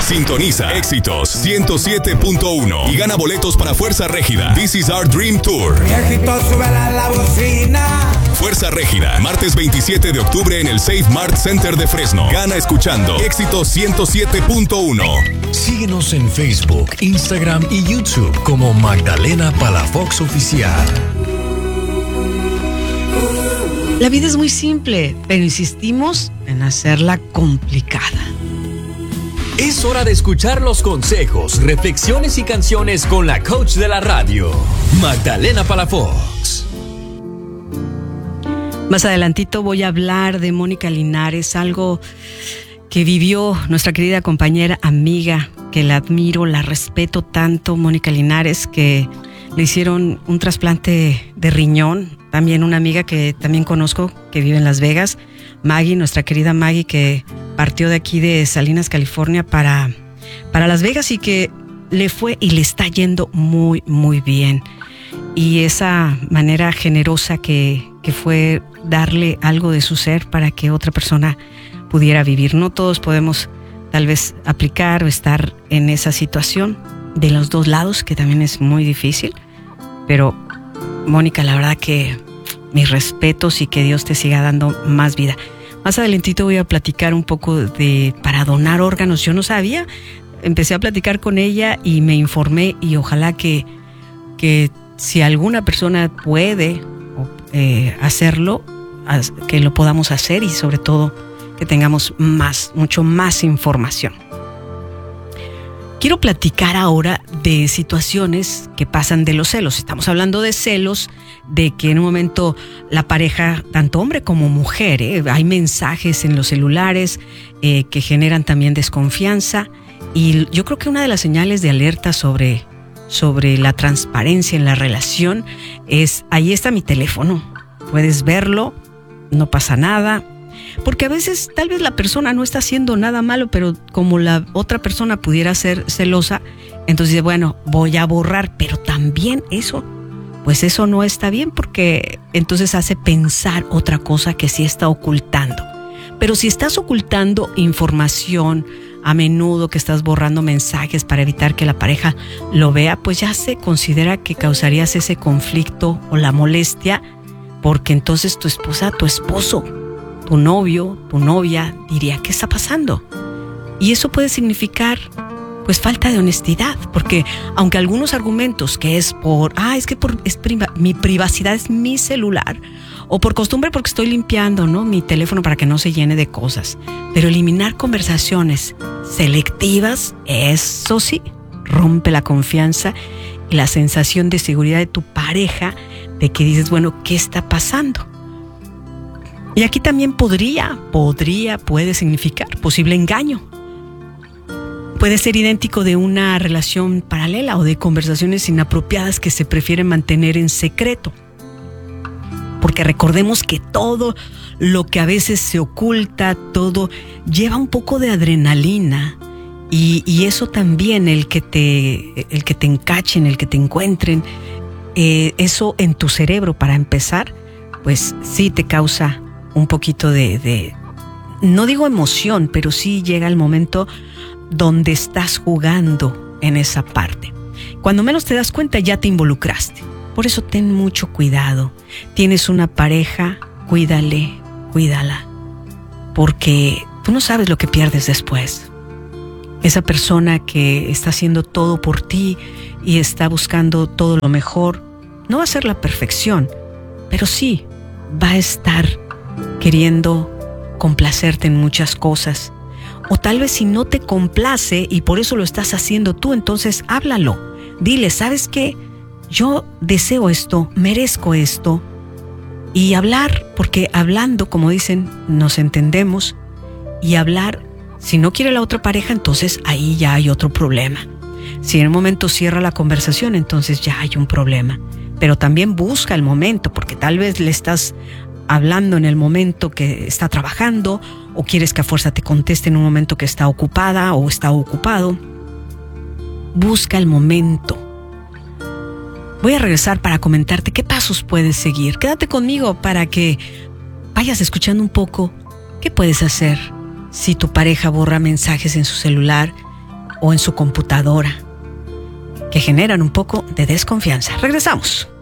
Sintoniza Éxitos 107.1 y gana boletos para Fuerza Régida. This is our dream tour. Viejito, súbela a la bocina. Fuerza Régida, martes 27 de octubre en el Safe Mart Center de Fresno. Gana escuchando Éxitos 107.1. Síguenos en Facebook, Instagram y YouTube como Magdalena Palafox Oficial. La vida es muy simple, pero insistimos en hacerla complicada. Es hora de escuchar los consejos, reflexiones y canciones con la coach de la radio, Magdalena Palafox. Más adelantito voy a hablar de Mónica Linares, algo que vivió nuestra querida compañera, amiga, que la admiro, la respeto tanto, Mónica Linares, que le hicieron un trasplante de riñón. También una amiga que también conozco, que vive en Las Vegas, Maggie, nuestra querida Maggie, que partió de aquí de Salinas, California, para Las Vegas y que le fue y le está yendo muy, muy bien. Y esa manera generosa que fue darle algo de su ser para que otra persona pudiera vivir. No todos podemos tal vez aplicar o estar en esa situación de los dos lados, que también es muy difícil, pero Mónica, la verdad que mis respetos y que Dios te siga dando más vida. Más adelantito voy a platicar un poco para donar órganos. Yo no sabía, empecé a platicar con ella y me informé y ojalá que si alguna persona puede hacerlo, que lo podamos hacer y sobre todo que tengamos mucho más información. Quiero platicar ahora de situaciones que pasan de los celos. Estamos hablando de celos, de que en un momento la pareja, tanto hombre como mujer, hay mensajes en los celulares que generan también desconfianza. Y yo creo que una de las señales de alerta sobre la transparencia en la relación es: ahí está mi teléfono, puedes verlo, no pasa nada. Porque a veces tal vez la persona no está haciendo nada malo, pero como la otra persona pudiera ser celosa, entonces dice, bueno, voy a borrar, pero también eso no está bien, porque entonces hace pensar otra cosa que sí está ocultando. Pero si estás ocultando información a menudo, que estás borrando mensajes para evitar que la pareja lo vea, pues ya se considera que causarías ese conflicto o la molestia, porque entonces tu esposa, tu esposo, tu novio, tu novia diría, ¿qué está pasando? Y eso puede significar pues falta de honestidad, porque aunque algunos argumentos que es mi privacidad es mi celular, o por costumbre porque estoy limpiando, ¿no?, mi teléfono para que no se llene de cosas, pero eliminar conversaciones selectivas, eso sí, rompe la confianza y la sensación de seguridad de tu pareja, de que dices, bueno, ¿qué está pasando? Y aquí también puede significar posible engaño. Puede ser idéntico de una relación paralela o de conversaciones inapropiadas que se prefieren mantener en secreto. Porque recordemos que todo lo que a veces se oculta, todo lleva un poco de adrenalina. Y eso también, el que te encachen, el que te encuentren, eso en tu cerebro, para empezar, pues sí te causa un poquito no digo emoción, pero sí llega el momento donde estás jugando en esa parte. Cuando menos te das cuenta, ya te involucraste. Por eso ten mucho cuidado. Tienes una pareja, cuídala, porque tú no sabes lo que pierdes después. Esa persona que está haciendo todo por ti y está buscando todo lo mejor, no va a ser la perfección, pero sí va a estar queriendo complacerte en muchas cosas. O tal vez si no te complace y por eso lo estás haciendo tú, entonces háblalo. Dile, ¿sabes qué? Yo deseo esto, merezco esto. Y hablar, porque hablando, como dicen, nos entendemos. Y hablar, si no quiere la otra pareja, entonces ahí ya hay otro problema. Si en un momento cierra la conversación, entonces ya hay un problema. Pero también busca el momento, porque tal vez le estás hablando en el momento que está trabajando, o quieres que a fuerza te conteste en un momento que está ocupada o está ocupado. Busca el momento. Voy a regresar para comentarte qué pasos puedes seguir. Quédate conmigo para que vayas escuchando un poco qué puedes hacer si tu pareja borra mensajes en su celular o en su computadora, que generan un poco de desconfianza. Regresamos.